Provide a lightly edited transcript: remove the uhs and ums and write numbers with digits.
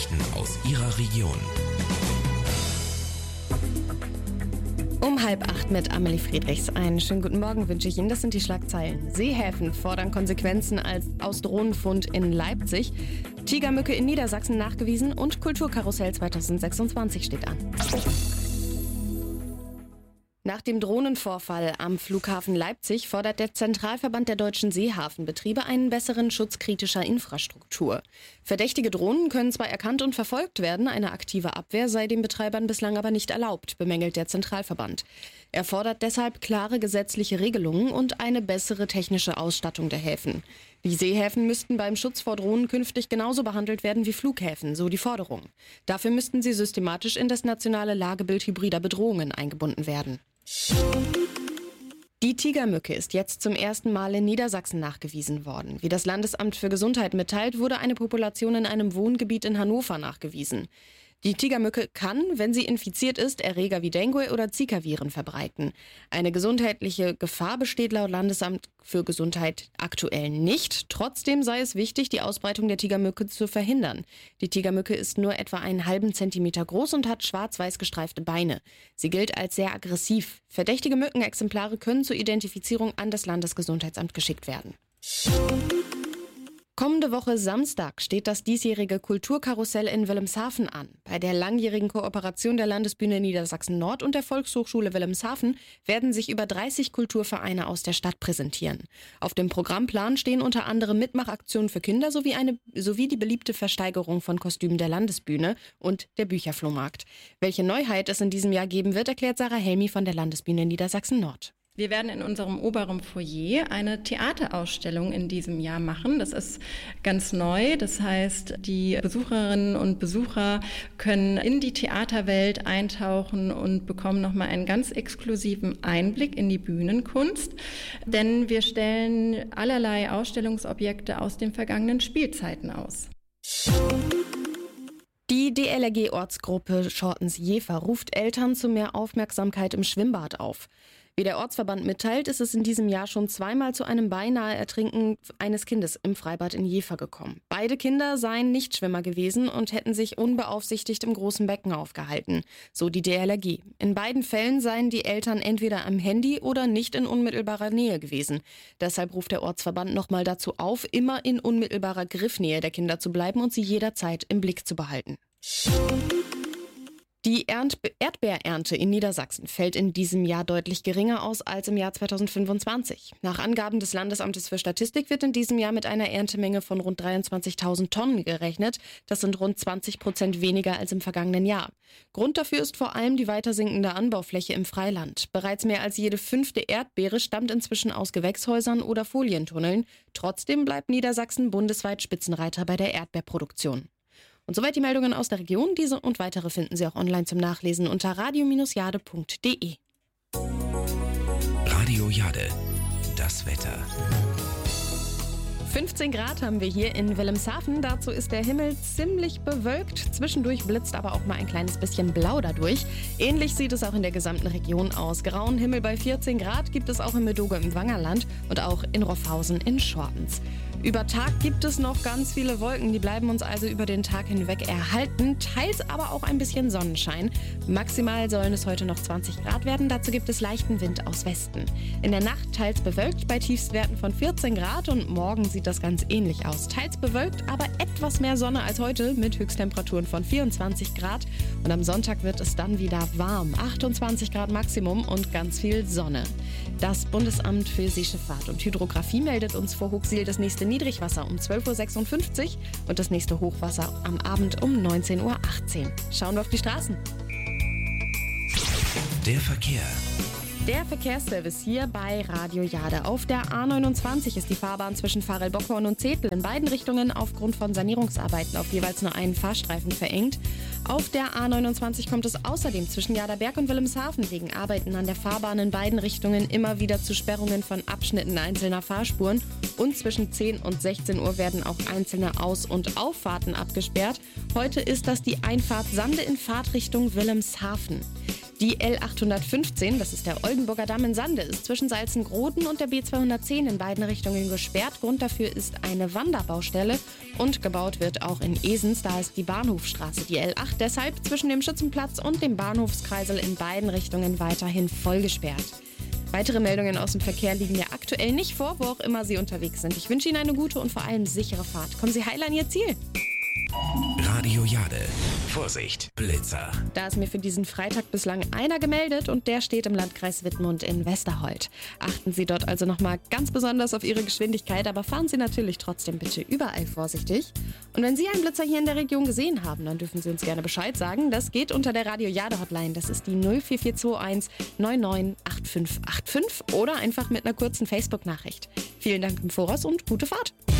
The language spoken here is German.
Nachrichten aus Ihrer Region. Um 7:30 mit Amelie Friedrichs. Einen schönen guten Morgen wünsche ich Ihnen. Das sind die Schlagzeilen. Seehäfen fordern Konsequenzen aus Drohnenfund in Leipzig. Tigermücke in Niedersachsen nachgewiesen und Kulturkarussell 2026 steht an. Nach dem Drohnenvorfall am Flughafen Leipzig fordert der Zentralverband der deutschen Seehafenbetriebe einen besseren Schutz kritischer Infrastruktur. Verdächtige Drohnen können zwar erkannt und verfolgt werden, eine aktive Abwehr sei den Betreibern bislang aber nicht erlaubt, bemängelt der Zentralverband. Er fordert deshalb klare gesetzliche Regelungen und eine bessere technische Ausstattung der Häfen. Die Seehäfen müssten beim Schutz vor Drohnen künftig genauso behandelt werden wie Flughäfen, so die Forderung. Dafür müssten sie systematisch in das nationale Lagebild hybrider Bedrohungen eingebunden werden. Die Tigermücke ist jetzt zum ersten Mal in Niedersachsen nachgewiesen worden. Wie das Landesamt für Gesundheit mitteilt, wurde eine Population in einem Wohngebiet in Hannover nachgewiesen. Die Tigermücke kann, wenn sie infiziert ist, Erreger wie Dengue oder Zika-Viren verbreiten. Eine gesundheitliche Gefahr besteht laut Landesamt für Gesundheit aktuell nicht. Trotzdem sei es wichtig, die Ausbreitung der Tigermücke zu verhindern. Die Tigermücke ist nur etwa einen halben Zentimeter groß und hat schwarz-weiß gestreifte Beine. Sie gilt als sehr aggressiv. Verdächtige Mückenexemplare können zur Identifizierung an das Landesgesundheitsamt geschickt werden. Kommende Woche Samstag steht das diesjährige Kulturkarussell in Wilhelmshaven an. Bei der langjährigen Kooperation der Landesbühne Niedersachsen-Nord und der Volkshochschule Wilhelmshaven werden sich über 30 Kulturvereine aus der Stadt präsentieren. Auf dem Programmplan stehen unter anderem Mitmachaktionen für Kinder sowie die beliebte Versteigerung von Kostümen der Landesbühne und der Bücherflohmarkt. Welche Neuheit es in diesem Jahr geben wird, erklärt Sarah Helmi von der Landesbühne Niedersachsen-Nord. Wir werden in unserem oberen Foyer eine Theaterausstellung in diesem Jahr machen. Das ist ganz neu. Das heißt, die Besucherinnen und Besucher können in die Theaterwelt eintauchen und bekommen nochmal einen ganz exklusiven Einblick in die Bühnenkunst. Denn wir stellen allerlei Ausstellungsobjekte aus den vergangenen Spielzeiten aus. Die DLRG-Ortsgruppe Schortens-Jever ruft Eltern zu mehr Aufmerksamkeit im Schwimmbad auf. Wie der Ortsverband mitteilt, ist es in diesem Jahr schon zweimal zu einem beinahe Ertrinken eines Kindes im Freibad in Jever gekommen. Beide Kinder seien Nichtschwimmer gewesen und hätten sich unbeaufsichtigt im großen Becken aufgehalten, so die DLRG. In beiden Fällen seien die Eltern entweder am Handy oder nicht in unmittelbarer Nähe gewesen. Deshalb ruft der Ortsverband nochmal dazu auf, immer in unmittelbarer Griffnähe der Kinder zu bleiben und sie jederzeit im Blick zu behalten. Die Erdbeerernte in Niedersachsen fällt in diesem Jahr deutlich geringer aus als im Jahr 2025. Nach Angaben des Landesamtes für Statistik wird in diesem Jahr mit einer Erntemenge von rund 23.000 Tonnen gerechnet. Das sind rund 20% weniger als im vergangenen Jahr. Grund dafür ist vor allem die weiter sinkende Anbaufläche im Freiland. Bereits mehr als jede 5. Erdbeere stammt inzwischen aus Gewächshäusern oder Folientunneln. Trotzdem bleibt Niedersachsen bundesweit Spitzenreiter bei der Erdbeerproduktion. Und soweit die Meldungen aus der Region. Diese und weitere finden Sie auch online zum Nachlesen unter radio-jade.de. Radio Jade, das Wetter. 15 Grad haben wir hier in Wilhelmshaven. Dazu ist der Himmel ziemlich bewölkt. Zwischendurch blitzt aber auch mal ein kleines bisschen blau dadurch. Ähnlich sieht es auch in der gesamten Region aus. Grauen Himmel bei 14 Grad gibt es auch in Medoge im Wangerland und auch in Roffhausen in Schortens. Über Tag gibt es noch ganz viele Wolken, die bleiben uns also über den Tag hinweg erhalten, teils aber auch ein bisschen Sonnenschein. Maximal sollen es heute noch 20 Grad werden, dazu gibt es leichten Wind aus Westen. In der Nacht teils bewölkt bei Tiefstwerten von 14 Grad und morgen sieht das ganz ähnlich aus. Teils bewölkt, aber etwas mehr Sonne als heute mit Höchsttemperaturen von 24 Grad. Und am Sonntag wird es dann wieder warm, 28 Grad Maximum und ganz viel Sonne. Das Bundesamt für Seeschifffahrt und Hydrographie meldet uns vor Hochsiel das nächste Niedrigwasser um 12.56 Uhr und das nächste Hochwasser am Abend um 19.18 Uhr. Schauen wir auf die Straßen. Der Verkehr. Der Verkehrsservice hier bei Radio Jade. Auf der A29 ist die Fahrbahn zwischen Varel-Bockhorn und Zetel in beiden Richtungen aufgrund von Sanierungsarbeiten auf jeweils nur einen Fahrstreifen verengt. Auf der A29 kommt es außerdem zwischen Jaderberg und Wilhelmshaven wegen Arbeiten an der Fahrbahn in beiden Richtungen immer wieder zu Sperrungen von Abschnitten einzelner Fahrspuren. Und zwischen 10 und 16 Uhr werden auch einzelne Aus- und Auffahrten abgesperrt. Heute ist das die Einfahrt Sande in Fahrtrichtung Wilhelmshaven. Die L815, das ist der Oldenburger Damm in Sande, ist zwischen Salzengroden und der B210 in beiden Richtungen gesperrt. Grund dafür ist eine Wanderbaustelle und gebaut wird auch in Esens, da ist die Bahnhofstraße, die L8, deshalb zwischen dem Schützenplatz und dem Bahnhofskreisel in beiden Richtungen weiterhin voll gesperrt. Weitere Meldungen aus dem Verkehr liegen ja aktuell nicht vor, wo auch immer Sie unterwegs sind. Ich wünsche Ihnen eine gute und vor allem sichere Fahrt. Kommen Sie heil an Ihr Ziel. Radio Jade. Vorsicht, Blitzer. Da ist mir für diesen Freitag bislang einer gemeldet und der steht im Landkreis Wittmund in Westerhold. Achten Sie dort also nochmal ganz besonders auf Ihre Geschwindigkeit, aber fahren Sie natürlich trotzdem bitte überall vorsichtig. Und wenn Sie einen Blitzer hier in der Region gesehen haben, dann dürfen Sie uns gerne Bescheid sagen. Das geht unter der Radio Jade Hotline. Das ist die 04421 998585 oder einfach mit einer kurzen Facebook-Nachricht. Vielen Dank im Voraus und gute Fahrt.